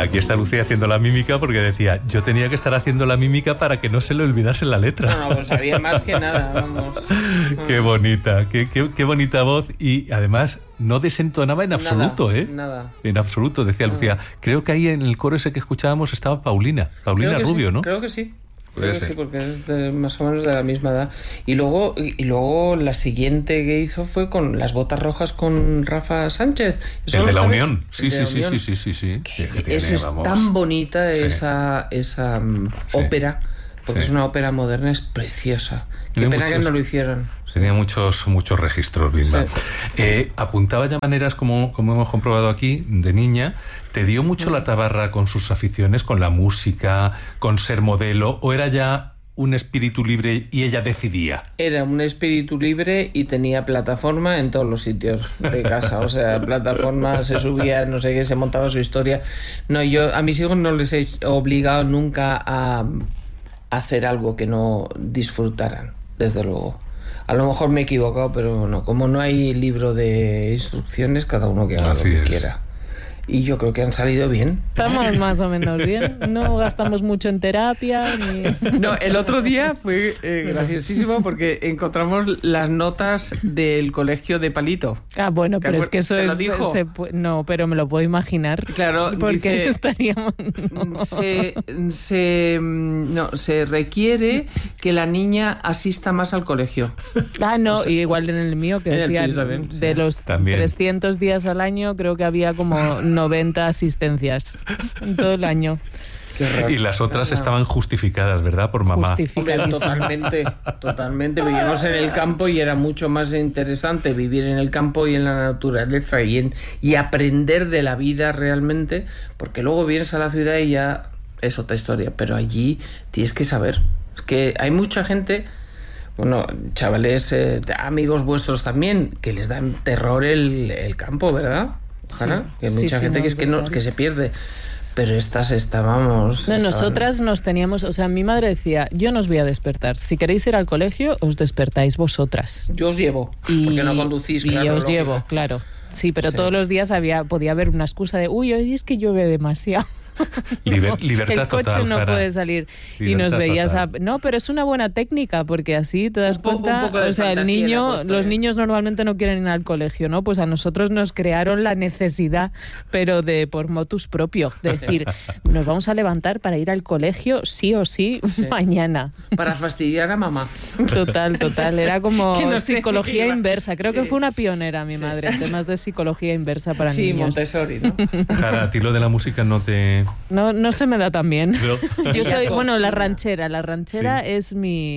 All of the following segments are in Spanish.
Aquí está Lucía haciendo la mímica porque decía, yo tenía que estar haciendo la mímica para que no se le olvidase la letra. No, pues sabía más que nada, vamos. Qué bonita, qué bonita voz, y además no desentonaba en absoluto, Nada. En absoluto, decía Lucía. Creo que ahí en el coro ese que escuchábamos estaba Paulina Rubio, sí, ¿no? Creo que sí. Sí, porque es más o menos de la misma edad. Y luego la siguiente que hizo fue con Las botas rojas con Rafa Sánchez. El de la Unión. Sí. Es tan bonita esa ópera, porque es una ópera moderna, es preciosa. Qué pena que no lo hicieron. Tenía muchos registros, Bimba. Sí. Apuntaba ya maneras, como hemos comprobado aquí, de niña. ¿Te dio mucho la tabarra con sus aficiones, con la música, con ser modelo, o era ya un espíritu libre y ella decidía? Era un espíritu libre y tenía plataforma en todos los sitios de casa. O sea, plataforma, se subía, no sé qué, se montaba su historia. No, yo a mis hijos no les he obligado nunca a hacer algo que no disfrutaran, desde luego. A lo mejor me he equivocado, pero no. Como no hay libro de instrucciones, cada uno que haga lo que quiera. Y yo creo que han salido bien. Estamos más o menos bien. No gastamos mucho en terapia. No, el otro día fue graciosísimo porque encontramos las notas del colegio de Palito. Ah, bueno, pero es que eso es... dijo? No, pero me lo puedo imaginar. Claro, porque dice, estaríamos... No. Se requiere que la niña asista más al colegio. Ah, no, igual en el mío, que decían de los 300 días al año, creo que había como 90 asistencias en todo el año. Y las otras estaban justificadas, ¿verdad? Por mamá. Hombre, totalmente. Vivimos en el campo y era mucho más interesante vivir en el campo y en la naturaleza y aprender de la vida realmente, porque luego vienes a la ciudad y ya es otra historia, pero allí tienes que saber. Es que hay mucha gente, bueno, chavales, amigos vuestros también, que les dan terror el campo, ¿verdad? Ojalá, que hay mucha gente que se pierde. Pero estábamos... No, nosotras nos teníamos... O sea, mi madre decía, yo no os voy a despertar. Si queréis ir al colegio, os despertáis vosotras. Yo os llevo, porque no conducís, claro. Y yo os llevo, claro. Sí, pero todos los días podía haber una excusa de, uy, hoy es que llueve demasiado. Libertad el coche total, no Jara. puede salir. Y nos veías no, pero es una buena técnica, porque así te das cuenta. O sea, los niños normalmente no quieren ir al colegio, ¿no? Pues a nosotros nos crearon la necesidad, pero por motus propio, de decir, nos vamos a levantar para ir al colegio sí o sí mañana. Para fastidiar a mamá. Total, era como psicología inversa. Creo que fue una pionera mi madre en temas de psicología inversa para niños. Sí, Montessori, ¿no? Jara, a ti lo de la música no te... No se me da tan bien. No. Yo soy, la ranchera sí. Es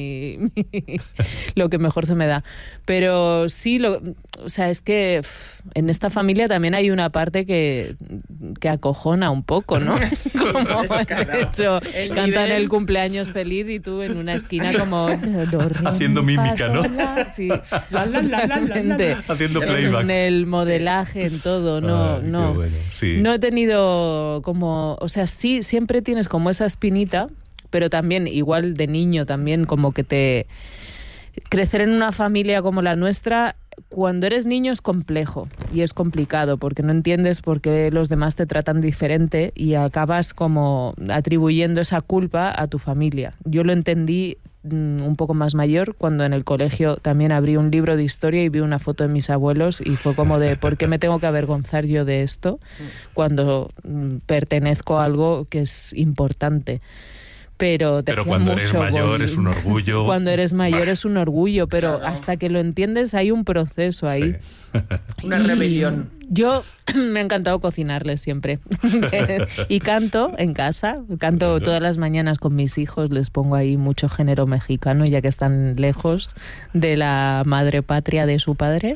lo que mejor se me da. Pero sí, o sea, es que en esta familia también hay una parte que acojona un poco, ¿no? Como de hecho, cantan el cumpleaños feliz y tú en una esquina como haciendo mímica, ¿no? Sí, totalmente. Haciendo playback. En el modelaje, en todo, no. Bueno, sí. No he tenido como, o sea, sí, siempre tienes como esa espinita, pero también igual de niño también como que crecer en una familia como la nuestra, cuando eres niño es complejo y es complicado porque no entiendes por qué los demás te tratan diferente y acabas como atribuyendo esa culpa a tu familia. Yo lo entendí un poco más mayor, cuando en el colegio también abrí un libro de historia y vi una foto de mis abuelos y fue como de ¿por qué me tengo que avergonzar yo de esto cuando pertenezco a algo que es importante? Pero cuando eres mayor es un orgullo. Cuando eres mayor es un orgullo, pero claro, hasta que lo entiendes hay un proceso ahí. Sí. Una rebelión. Yo me ha encantado cocinarles siempre. Y canto en casa, canto todas las mañanas con mis hijos, les pongo ahí mucho género mexicano, ya que están lejos de la madre patria de su padre.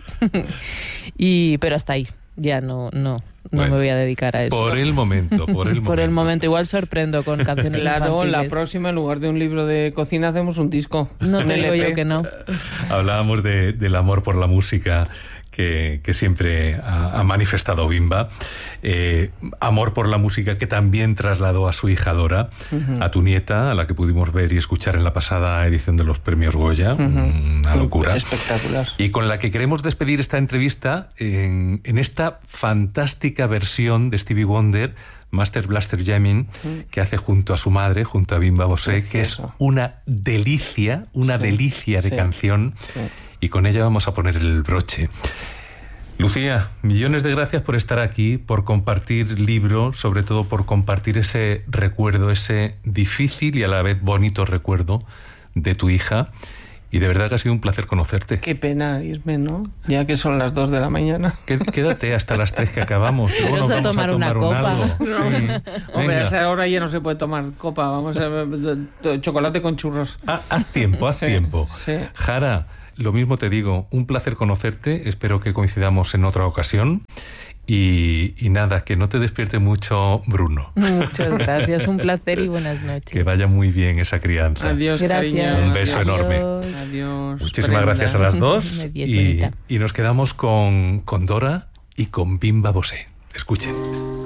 Pero hasta ahí, ya no me voy a dedicar a eso. Por el momento. Por el momento, igual sorprendo con canciones infantiles. La próxima, en lugar de un libro de cocina, hacemos un disco. No te digo yo que no. Hablábamos del amor por la música. que siempre ha manifestado Bimba. Amor por la música que también trasladó a su hija Dora, a tu nieta, a la que pudimos ver y escuchar en la pasada edición de los premios Goya. Una locura. Espectacular. Y con la que queremos despedir esta entrevista en esta fantástica versión de Stevie Wonder, Master Blaster Jamming, que hace junto a su madre, junto a Bimba Bosé, que es una delicia, de canción. Sí. Y con ella vamos a poner el broche. Lucía, millones de gracias por estar aquí, por compartir libro, sobre todo por compartir ese recuerdo, ese difícil y a la vez bonito recuerdo de tu hija. Y de verdad que ha sido un placer conocerte. Qué pena irme, ¿no? Ya que son las 2 de la mañana. Quédate hasta las 3 que acabamos. Luego nos vamos a tomar una copa. algo. No. Sí. Hombre, a esa hora ya no se puede tomar copa. Vamos a chocolate con churros. Haz tiempo. Sí. Jara, lo mismo te digo, un placer conocerte. Espero que coincidamos en otra ocasión. Y nada, que no te despierte mucho Bruno. Muchas gracias, un placer y buenas noches. Que vaya muy bien esa crianza. Adiós, cariño. Un beso enorme. Adiós. Muchísimas gracias a las dos. Y nos quedamos con Dora y con Bimba Bosé. Escuchen.